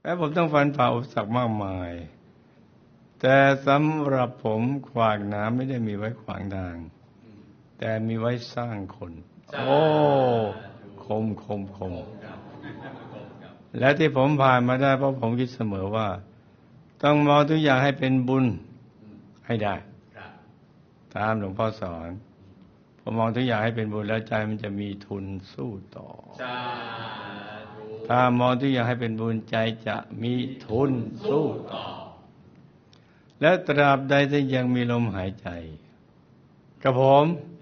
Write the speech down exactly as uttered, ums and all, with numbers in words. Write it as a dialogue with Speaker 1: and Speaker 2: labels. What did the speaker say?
Speaker 1: ม้ผมต้องฟันฝ่าอุปสรรคมากมายแต่สำหรับผมขวากหนามไม่ได้มีไว้ขวางทางแต่มีไว้สร้างคนโอ้คมคมคมและที่ผมผ่านมาได้เพราะผมคิดเสมอว่าต้องมองทุกอย่างให้เป็นบุญให้ได้ตามหลวงพ่อสอนพอมองทุกอย่างให้เป็นบุญแล้วใจมันจะมีทุนสู้ต่อถ้ามองทุกอย่างให้เป็นบุญใจจะมีทุนสู้ต่อและตราบใดที่ยังมีลมหายใจกับผม